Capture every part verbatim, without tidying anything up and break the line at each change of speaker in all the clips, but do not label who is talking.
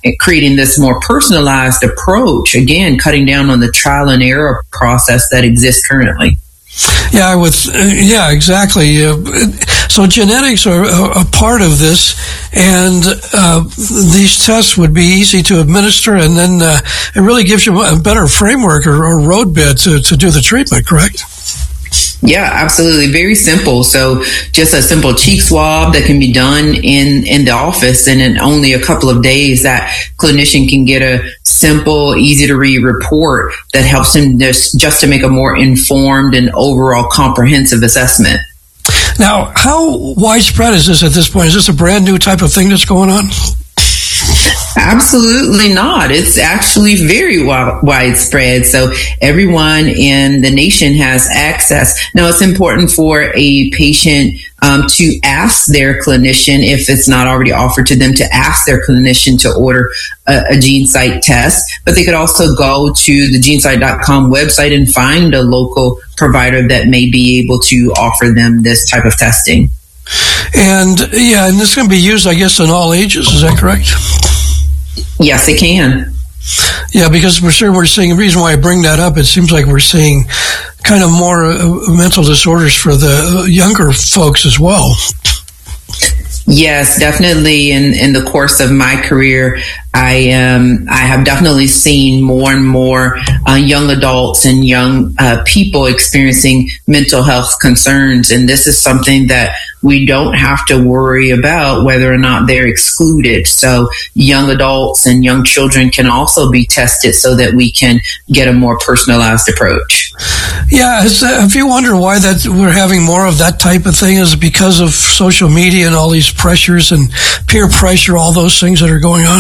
creating this more personalized approach, again, cutting down on the trial and error process that exists currently.
Yeah, with uh, yeah, exactly. Uh, so genetics are a, a part of this, and uh, these tests would be easy to administer, and then uh, it really gives you a better framework or, or roadmap to, to do the treatment, correct?
Yeah, absolutely. Very simple. So just a simple cheek swab that can be done in, in the office, and in only a couple of days that clinician can get a simple, easy to read report that helps him just, just to make a more informed and overall comprehensive assessment.
Now, how widespread is this at this point? Is this a brand new type of thing that's going on?
Absolutely not. It's actually very wi- widespread. So everyone in the nation has access. Now, it's important for a patient um, to ask their clinician, if it's not already offered to them, to ask their clinician to order a, a GeneSight test. But they could also go to the genesight dot com website and find a local provider that may be able to offer them this type of testing.
And yeah, and this can be used, I guess, in all ages. Is that correct?
Yes, it can.
Yeah, because we're sure we're seeing, the reason why I bring that up, it seems like we're seeing kind of more uh, mental disorders for the younger folks as well.
Yes, definitely. In, in the course of my career, I um I have definitely seen more and more uh, young adults and young uh, people experiencing mental health concerns, and this is something that we don't have to worry about whether or not they're excluded. So young adults and young children can also be tested so that we can get a more personalized approach.
Yeah, has, uh, if you wonder why that we're having more of that type of thing, is it because of social media and all these pressures and peer pressure, all those things that are going on?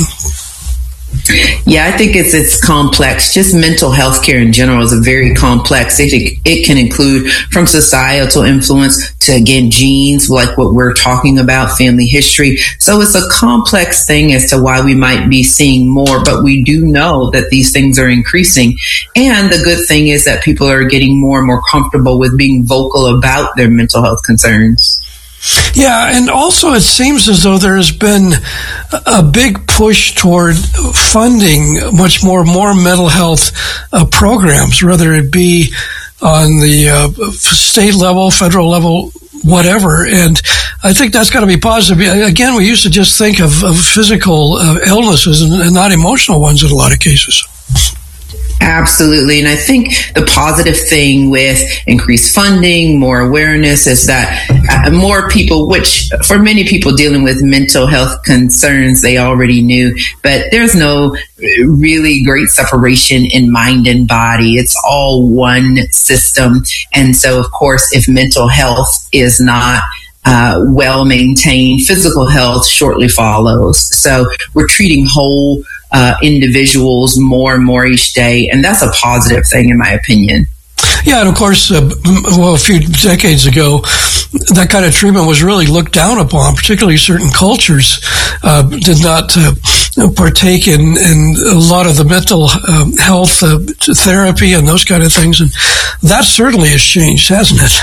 Yeah, I think it's it's complex. Just mental health care in general is a very complex. It, it can include from societal influence to, again, genes, like what we're talking about, family history. So it's a complex thing as to why we might be seeing more, but we do know that these things are increasing. And the good thing is that people are getting more and more comfortable with being vocal about their mental health concerns.
Yeah, and also it seems as though there has been a big push toward funding much more more mental health uh, programs, whether it be on the uh, state level, federal level, whatever. And I think that's got to be positive. Again, we used to just think of, of physical uh, illnesses and, and not emotional ones in a lot of cases.
Absolutely. And I think the positive thing with increased funding, more awareness, is that uh, more people, which for many people dealing with mental health concerns, they already knew, but there's no really great separation in mind and body. It's all one system. And so, of course, if mental health is not Uh, well maintained, physical health shortly follows. So we're treating whole uh, individuals more and more each day, and that's a positive thing, in my opinion.
Yeah, and of course, uh, well, a few decades ago, that kind of treatment was really looked down upon. Particularly certain cultures uh, did not uh, partake in, in a lot of the mental uh, health uh, therapy and those kind of things, and that certainly has changed, hasn't it?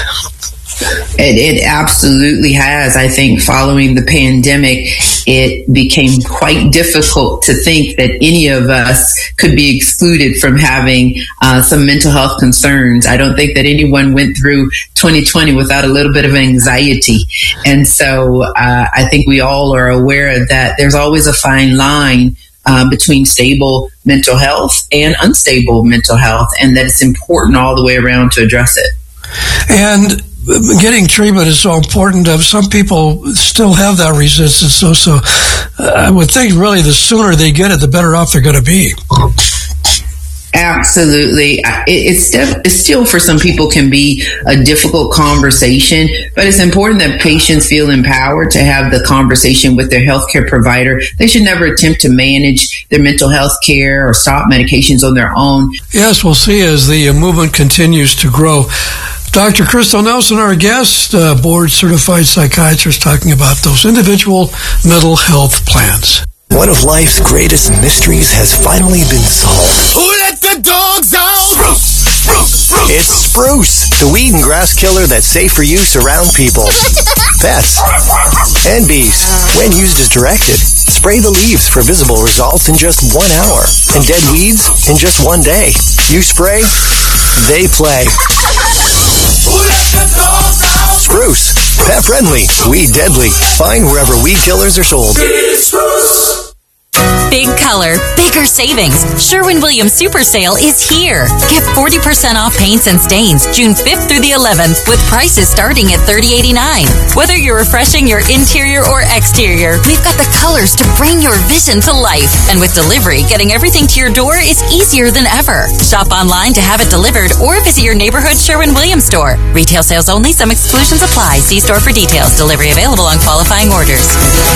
It, it absolutely has. I think following the pandemic, it became quite difficult to think that any of us could be excluded from having uh, some mental health concerns. I don't think that anyone went through twenty twenty without a little bit of anxiety. And so uh, I think we all are aware that there's always a fine line Uh, between stable mental health and unstable mental health, and that it's important all the way around to address it.
And getting treatment is so important. Uh, some people still have that resistance, so, so uh, I would think really the sooner they get it, the better off they're going to be.
Absolutely. It's, def- it's still, for some people, can be a difficult conversation, but it's important that patients feel empowered to have the conversation with their healthcare provider. They should never attempt to manage their mental health care or stop medications on their own.
Yes, we'll see as the uh, movement continues to grow. Doctor Crystal Nelson, our guest, uh, board-certified psychiatrist, talking about those individual mental health plans.
One of life's greatest mysteries has finally been solved.
Who let the dogs out? Spruce, spruce, spruce.
It's spruce, the weed and grass killer that's safe for use around people. pets. And bees, when used as directed, spray the leaves for visible results in just one hour, and dead weeds in just one day. You spray, they play. Spruce, pet friendly, weed deadly. Find wherever weed killers are sold.
Big color, bigger savings. Sherwin-Williams Super Sale is here. Get forty percent off paints and stains June fifth through the eleventh with prices starting at thirty eighty-nine. Whether you're refreshing your interior or exterior, we've got the colors to bring your vision to life. And with delivery, getting everything to your door is easier than ever. Shop online to have it delivered or visit your neighborhood Sherwin-Williams store. Retail sales only. Some exclusions apply. See store for details. Delivery available on qualifying orders.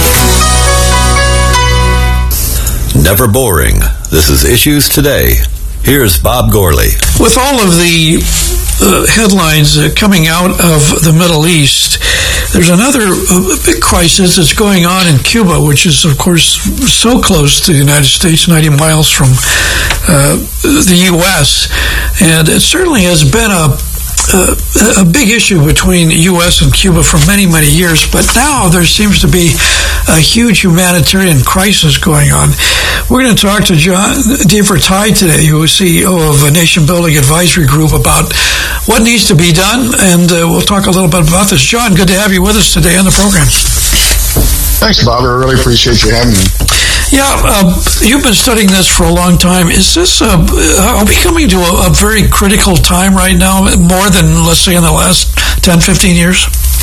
Never boring. This is Issues Today. Here's Bob Gorley.
With all of the uh, headlines uh, coming out of the Middle East, there's another uh, big crisis that's going on in Cuba, which is, of course, so close to the United States, ninety miles from uh, the U S, and it certainly has been a Uh, a big issue between the U S and Cuba for many, many years, but now there seems to be a huge humanitarian crisis going on. We're going to talk to John DeVertai today, who is C E O of a Nation Building Advisory Group, about what needs to be done, and uh, we'll talk a little bit about this. John, good to have you with us today on the program.
Thanks, Bob. I really appreciate you having me.
Yeah, uh, you've been studying this for a long time. Is this, uh, are we coming to a, a very critical time right now, more than, let's say, in the last ten, fifteen years?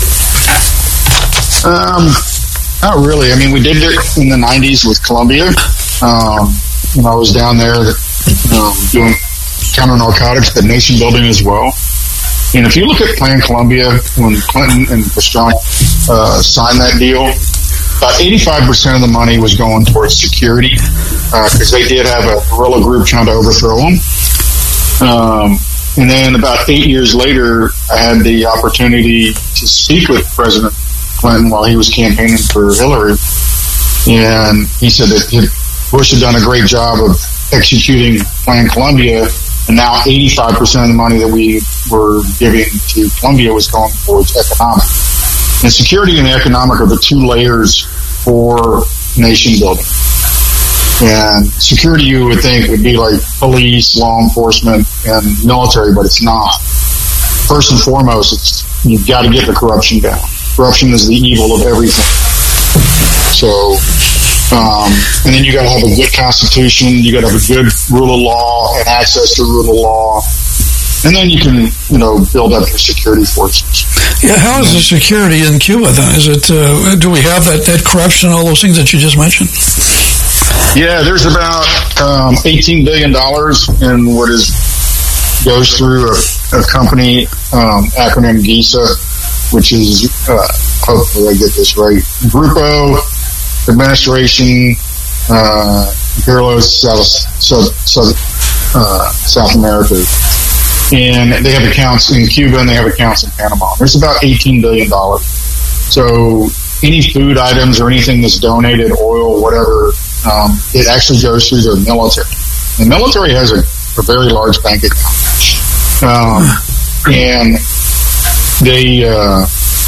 Um, not really. I mean, we did it in the nineties with Colombia. Um, when I was down there um, doing counter-narcotics, but nation building as well. And if you look at Plan Colombia, when Clinton and Pastrana uh, signed that deal, about eighty-five percent of the money was going towards security because uh, they did have a guerrilla group trying to overthrow them. Um, and then about eight years later, I had the opportunity to speak with President Clinton while he was campaigning for Hillary. And he said that Bush had done a great job of executing Plan Colombia, and now eighty-five percent of the money that we were giving to Colombia was going towards economic. And security and economic are the two layers for nation building. And security, you would think, would be like police, law enforcement, and military, but it's not. First and foremost, it's, you've got to get the corruption down. Corruption is the evil of everything. So, um, and then you got to have a good constitution, you got to have a good rule of law and access to rule of law. And then you can, you know, build up your security forces.
Yeah, how is the security in Cuba then? Is it, uh, do we have that, that corruption, all those things that you just mentioned?
Yeah, there's about um, eighteen billion dollars in what is goes through a, a company, um, acronym GISA, which is, uh, hopefully I get this right, Grupo Administration uh, Imperial South, South, South, uh, South America. And they have accounts in Cuba and they have accounts in Panama. There's about eighteen billion dollars. So any food items or anything that's donated, oil, whatever, um, it actually goes through their military. The military has a, a very large bank account. Um, and they... Uh,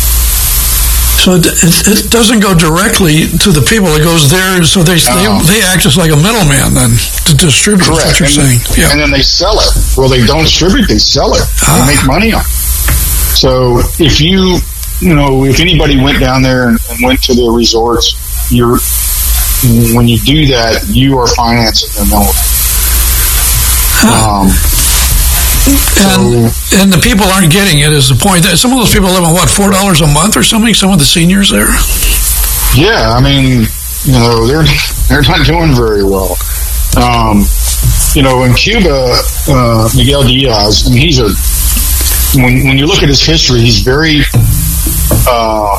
So it, it doesn't go directly to the people. It goes there, so they um, they, they act as like a middleman then to distribute. Correct. What you're
and,
saying. Yeah.
And then they sell it. Well, they don't distribute; they sell it. Ah. They make money on it. So if you, you know, if anybody went down there and, and went to the resorts, you're when you do that, you are financing the military. Huh. Um,
And, so, and the people aren't getting it is the point. Some of those people live on, what, four dollars a month or something? Some of the seniors there?
Yeah, I mean, you know, they're they're not doing very well. Um, you know, in Cuba, uh, Miguel Diaz, I mean, he's a, when, when you look at his history, he's very, uh,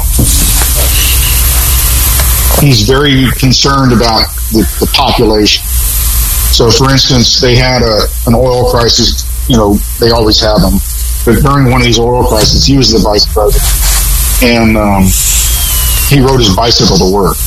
he's very concerned about the, the population. So, for instance, they had a an oil crisis. You know, they always have them. But during one of these oil crises, he was the vice president. And um, he rode his bicycle to work.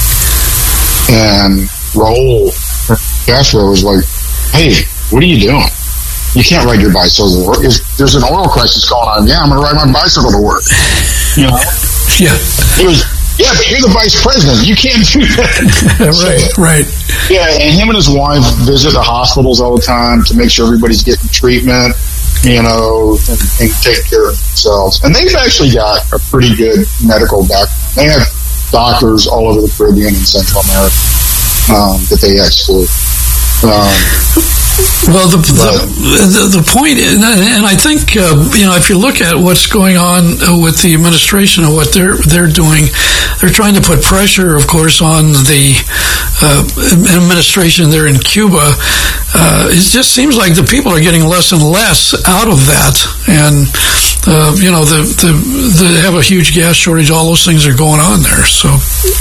And Raul Castro was like, hey, what are you doing? You can't ride your bicycle to work. There's an oil crisis going on. Yeah, I'm going to ride my bicycle to work. You know?
Yeah.
It was, yeah, but you're the vice president. You can't do that.
Right,
so,
right.
Yeah, and him and his wife visit the hospitals all the time to make sure everybody's getting treatment, you know, and, and take care of themselves. And they've actually got a pretty good medical back. They have doctors all over the Caribbean and Central America um, that they exploit. Um,
Well, the the, the point, is, and I think uh, you know, if you look at what's going on with the administration and what they're they're doing, they're trying to put pressure, of course, on the uh, administration there in Cuba. Uh, it just seems like the people are getting less and less out of that, and uh, you know, the, the they have a huge gas shortage. All those things are going on there. So,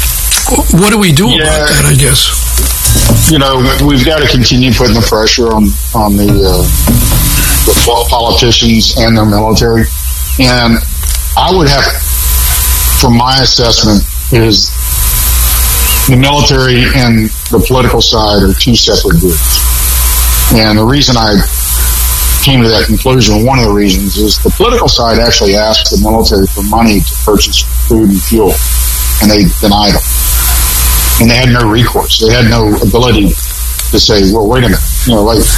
what do we do yeah. about that? I guess.
You know, we've got to continue putting the pressure on on the, uh, the politicians and their military. And I would have, from my assessment, is the military and the political side are two separate groups. And the reason I came to that conclusion, one of the reasons, is the political side actually asked the military for money to purchase food and fuel, and they denied them. And they had no recourse. They had no ability to say, well, wait a minute. You know, like,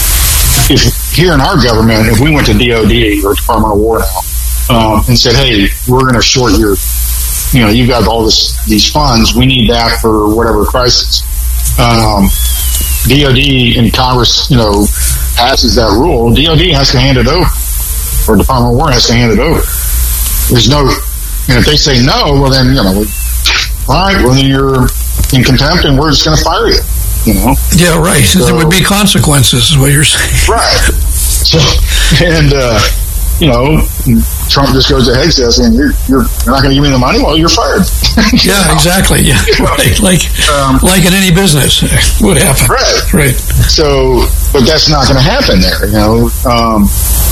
if here in our government, if we went to D O D or Department of War now um, and said, hey, we're going to short your, you know, you've got all this these funds, we need that for whatever crisis. Um, D O D and Congress, you know, passes that rule. D O D has to hand it over, or Department of War has to hand it over. There's no, you know, if they say no, well, then, you know, all right, well, then you're in contempt, and we're just going to fire you, you know?
Yeah, right. So, there would be consequences, is what you're saying.
Right. So, and, uh, you know, Trump just goes ahead and says, and you're, you're, you're not going to give me the money? Well, you're fired.
you yeah, know? Exactly. Yeah, right. Like, um, like in any business would happen.
Right.
Right.
So, but that's not going to happen there, you know? Um,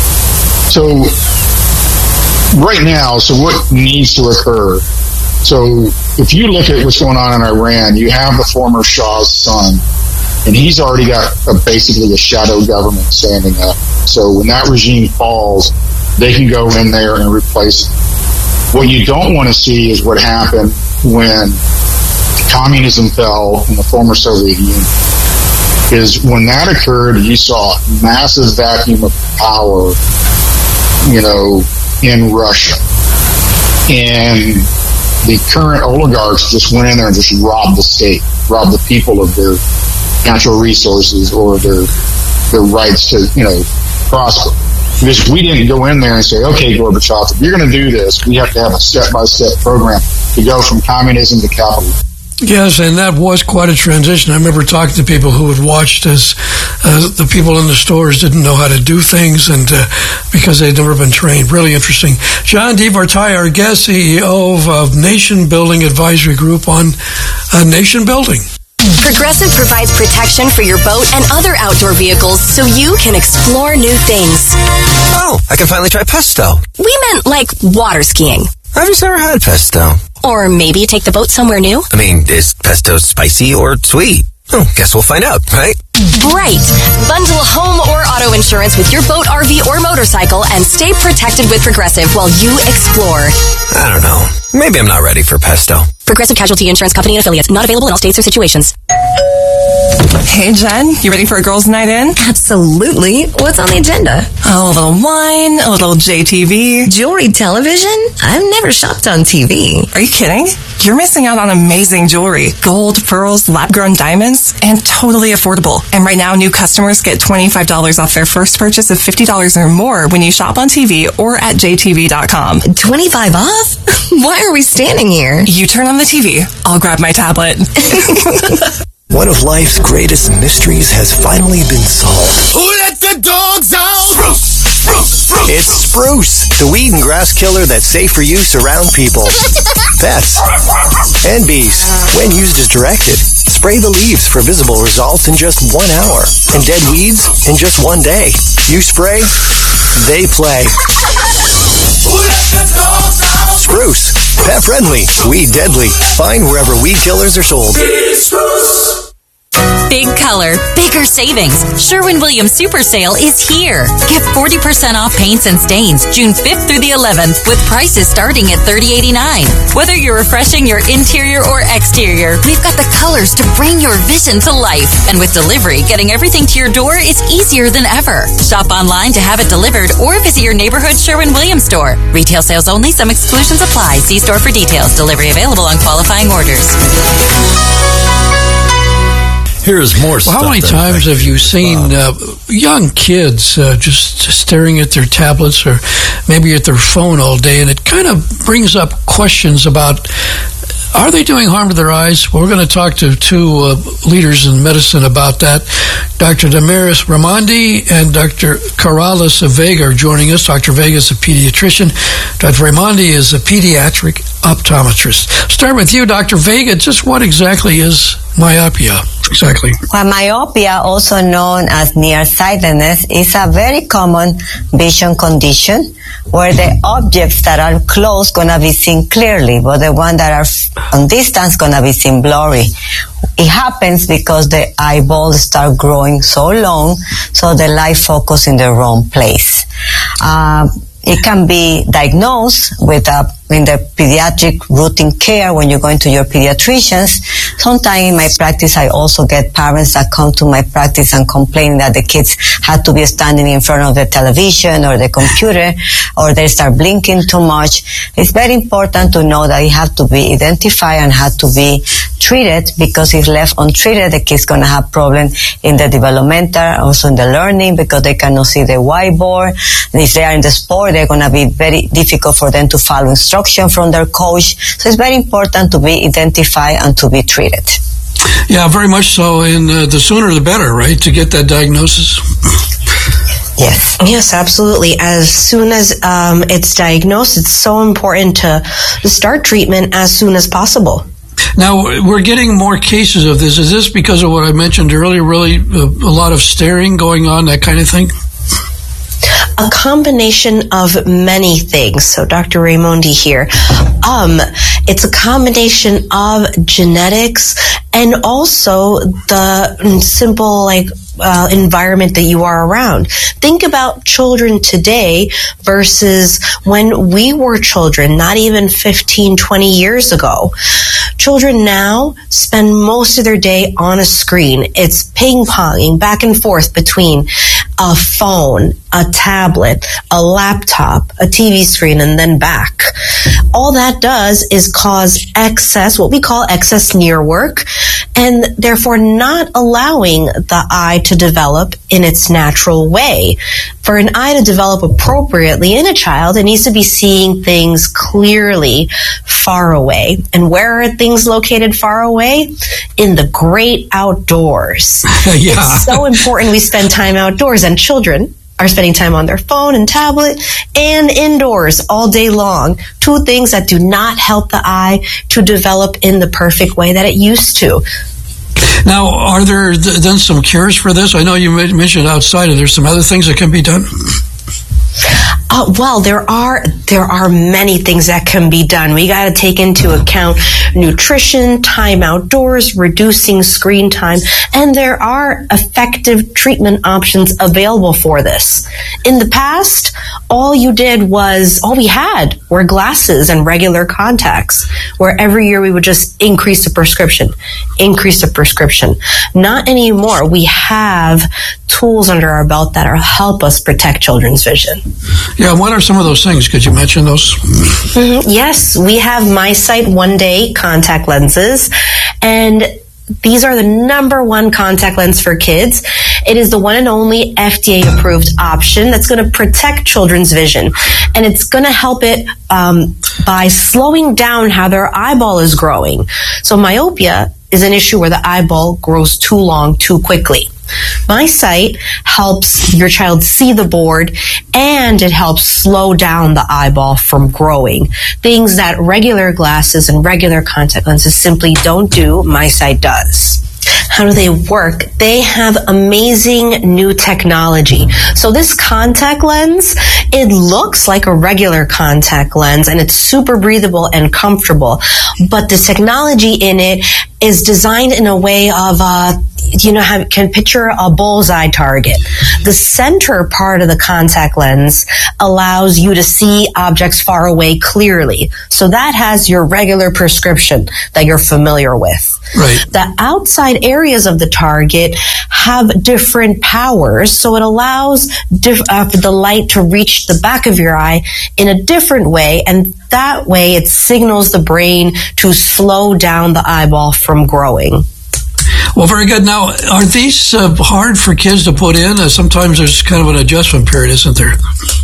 so, right now, so what needs to occur? So if you look at what's going on in Iran, you have the former Shah's son, and he's already got a, basically a shadow government standing up. So when that regime falls, they can go in there and replace it. What you don't want to see is what happened when communism fell in the former Soviet Union. Is when that occurred, you saw a massive vacuum of power, you know, in Russia. And the current oligarchs just went in there and just robbed the state, robbed the people of their natural resources or their their rights to, you know, prosper. Because we didn't go in there and say, okay, Gorbachev, if you're going to do this, we have to have a step-by-step program to go from communism to capitalism.
Yes, and that was quite a transition. I remember talking to people who had watched as uh, the people in the stores didn't know how to do things, and uh, because they'd never been trained. Really interesting. John DeVartay, our guest, C E O of uh, Nation Building Advisory Group on uh, Nation Building.
Progressive provides protection for your boat and other outdoor vehicles so you can explore new things.
Oh, I can finally try pesto.
We meant like water skiing.
I've just never had pesto.
Or maybe take the boat somewhere new.
I mean, is pesto spicy or sweet? Oh, guess we'll find out, right?
Right. Bundle home or auto insurance with your boat, R V, or motorcycle and stay protected with Progressive while you explore.
I don't know. Maybe I'm not ready for pesto.
Progressive Casualty Insurance Company and affiliates. Not available in all states or situations.
Hey, Jen, you ready for a girls' night in?
Absolutely. What's on the agenda?
Oh, a little wine, a little J T V.
Jewelry television? I've never shopped on T V.
Are you kidding? You're missing out on amazing jewelry. Gold, pearls, lab-grown diamonds, and totally affordable. And right now, new customers get twenty-five dollars off their first purchase of fifty dollars or more when you shop on T V or at J T V dot com.
twenty-five off? Why are we standing here?
You turn on the T V. I'll grab my tablet.
One of life's greatest mysteries has finally been solved.
Who let the dogs out? Spruce! Spruce! Spruce!
It's Spruce, the weed and grass killer that's safe for use around people, pets, and bees. When used as directed, spray the leaves for visible results in just one hour, and dead weeds in just one day. You spray, they play.
Who let the dogs out?
Spruce, pet friendly, weed deadly. Find wherever weed killers are sold.
Spruce.
Big color, bigger savings. Sherwin-Williams Super Sale is here. Get forty percent off paints and stains June fifth through the eleventh with prices starting at thirty eighty-nine. Whether you're refreshing your interior or exterior, we've got the colors to bring your vision to life. And with delivery, getting everything to your door is easier than ever. Shop online to have it delivered or visit your neighborhood Sherwin-Williams store. Retail sales only. Some exclusions apply. See store for details. Delivery available on qualifying orders.
Here's more stuff.
Well, how many times have you seen uh, young kids uh, just staring at their tablets or maybe at their phone all day, and it kind of brings up questions about, are they doing harm to their eyes? Well, we're going to talk to two uh, leaders in medicine about that. Doctor Damaris Raimondi and Doctor Corrales Vega are joining us. Doctor Vega is a pediatrician. Doctor Raimondi is a pediatric optometrist. Start with you, Doctor Vega. Just what exactly is myopia? Exactly.
Well, myopia, also known as nearsightedness, is a very common vision condition where the objects that are close gonna be seen clearly, but the ones that are on distance gonna be seen blurry. It happens because the eyeballs start growing so long, so the light focus in the wrong place. Uh, it can be diagnosed with a in the pediatric routine care when you're going to your pediatricians. Sometimes in my practice, I also get parents that come to my practice and complain that the kids had to be standing in front of the television or the computer, or they start blinking too much. It's very important to know that it has to be identified and has to be treated, because if left untreated, the kid's going to have problems in the developmental, also in the learning, because they cannot see the whiteboard. And if they are in the sport, they're going to be very difficult for them to follow instructions from their coach. So it's very important to be identified and to be treated.
Yeah, very much so. And uh, the sooner the better, right, to get that diagnosis?
Yes.
Yes, absolutely. As soon as um, it's diagnosed, it's so important to start treatment as soon as possible.
Now, we're getting more cases of this. Is this because of what I mentioned earlier, really a, a lot of staring going on, that kind of thing?
A combination of many things. So Doctor Raimondi here. Um, it's a combination of genetics and also the simple, like, Uh, environment that you are around. Think about children today versus when we were children, not even fifteen, twenty years ago. Children now spend most of their day on a screen. It's ping-ponging back and forth between a phone, a tablet, a laptop, a T V screen, and then back. All that does is cause excess, what we call excess near work, and therefore not allowing the eye to develop in its natural way. For an eye to develop appropriately in a child, it needs to be seeing things clearly far away. And where are things located far away? In the great outdoors.
Yeah.
It's so important we spend time outdoors, and children are spending time on their phone and tablet and indoors all day long. Two things that do not help the eye to develop in the perfect way that it used to.
Now, are there th- then some cures for this? I know you mentioned outside, and there's some other things that can be done.
Uh, well, there are there are many things that can be done. We got to take into account nutrition, time outdoors, reducing screen time, and there are effective treatment options available for this. In the past, all you did was, all we had were glasses and regular contacts, where every year we would just increase the prescription, increase the prescription. Not anymore. We have tools under our belt that are help us protect children's vision.
Yeah, what are some of those things? Could you mention those?
Mm-hmm. Yes, we have MiSight One Day contact lenses, and these are the number one contact lens for kids. It is the one and only F D A-approved option that's going to protect children's vision, and it's going to help it um, by slowing down how their eyeball is growing. So myopia is an issue where the eyeball grows too long, too quickly. MiSight helps your child see the board, and it helps slow down the eyeball from growing. Things that regular glasses and regular contact lenses simply don't do, MiSight does. How do they work? They have amazing new technology. So this contact lens, it looks like a regular contact lens and it's super breathable and comfortable. But the technology in it is designed in a way of, uh, you know, how you can picture a bullseye target. The center part of the contact lens allows you to see objects far away clearly. So that has your regular prescription that you're familiar with.
Right.
The outside areas of the target have different powers, so it allows diff- uh, the light to reach the back of your eye in a different way, and that way it signals the brain to slow down the eyeball from growing.
Well, very good. Now, are these uh, hard for kids to put in? Uh, sometimes there's kind of an adjustment period, isn't there?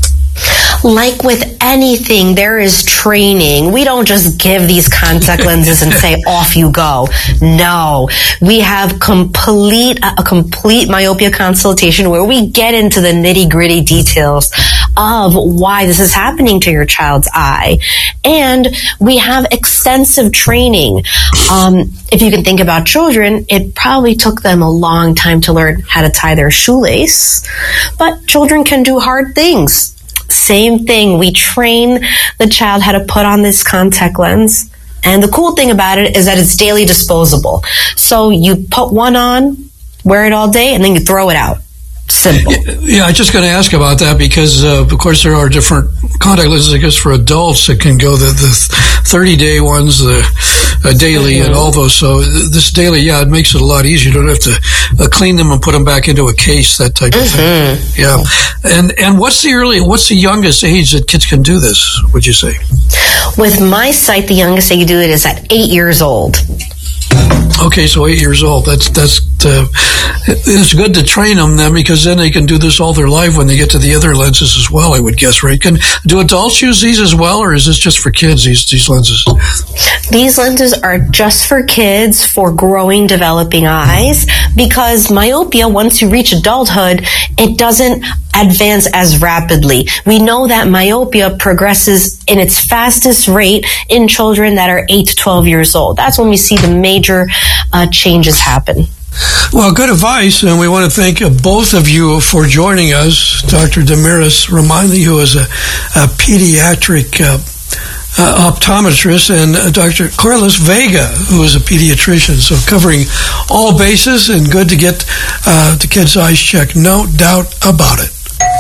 Like with anything, there is training. We don't just give these contact lenses and say, off you go. No. We have complete, a complete myopia consultation where we get into the nitty-gritty details of why this is happening to your child's eye. And we have extensive training. Um, if you can think about children, it probably took them a long time to learn how to tie their shoelace. But children can do hard things. Same thing. We train the child how to put on this contact lens. And the cool thing about it is that it's daily disposable. So you put one on, wear it all day, and then you throw it out. Simple.
Yeah, I was just going to ask about that because, uh, of course, there are different contact lenses, I guess, for adults that can go the, the thirty-day ones, the uh, daily, mm-hmm. and all those. So this daily, yeah, it makes it a lot easier. You don't have to uh, clean them and put them back into a case, that type of
mm-hmm.
thing. Yeah. And and what's the early, what's the youngest age that kids can do this, would you say?
With my sight, the youngest age you do it is at eight years old.
Okay, so eight years old. That's that's uh, it's good to train them then, because then they can do this all their life when they get to the other lenses as well, I would guess, right? Can do adults use these as well, or is this just for kids? These these lenses.
These lenses are just for kids for growing, developing eyes, because myopia, once you reach adulthood, it doesn't advance as rapidly. We know that myopia progresses in its fastest rate in children that are eight to twelve years old. That's when we see the major uh, changes happen.
Well, good advice, and we want to thank uh, both of you for joining us. Doctor Damaris Raimondi, who is a, a pediatric uh, uh, optometrist, and uh, Doctor Corliss Vega, who is a pediatrician. So covering all bases, and good to get uh, the kids' eyes checked. No doubt about it.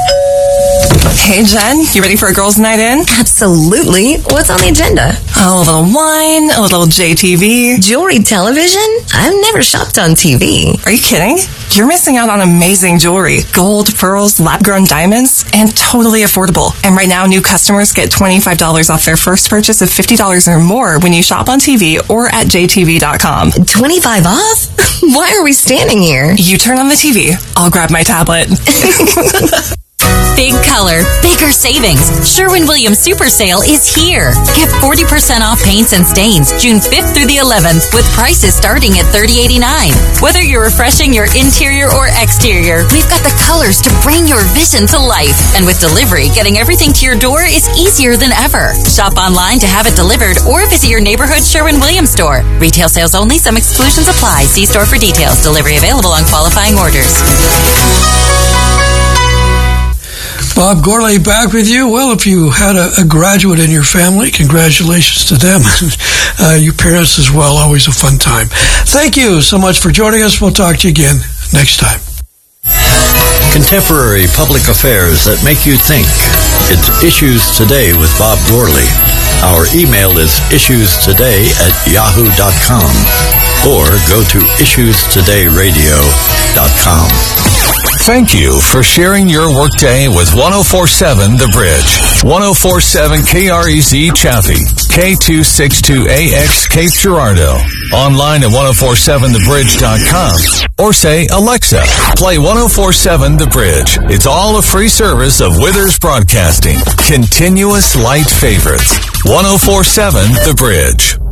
Hey, Jen, you ready for a girls' night in?
Absolutely. What's on the agenda?
A little wine, a little J T V.
Jewelry television? I've never shopped on T V.
Are you kidding? You're missing out on amazing jewelry. Gold, pearls, lab-grown diamonds, and totally affordable. And right now, new customers get twenty-five dollars off their first purchase of fifty dollars or more when you shop on T V or at J T V dot com.
twenty-five off? Why are we standing here?
You turn on the T V. I'll grab my tablet.
Big color, bigger savings. Sherwin-Williams Super Sale is here. Get forty percent off paints and stains June fifth through the eleventh with prices starting at thirty eighty-nine. Whether you're refreshing your interior or exterior, we've got the colors to bring your vision to life. And with delivery, getting everything to your door is easier than ever. Shop online to have it delivered or visit your neighborhood Sherwin-Williams store. Retail sales only. Some exclusions apply. See store for details. Delivery available on qualifying orders.
Bob Gourlay back with you. Well, if you had a, a graduate in your family, congratulations to them. uh, your parents as well, always a fun time. Thank you so much for joining us. We'll talk to you again next time.
Contemporary public affairs that make you think. It's Issues Today with Bob Gourlay. Our email is issuestoday at yahoo dot com or go to issues today radio dot com.
Thank you for sharing your workday with one oh four point seven The Bridge. one oh four point seven K R E Z Chaffee, K two sixty-two A X Cape Girardeau. Online at ten forty-seven the bridge dot com or say, Alexa, play ten forty-seven The Bridge. It's all a free service of Withers Broadcasting. Continuous light favorites. ten forty-seven The Bridge.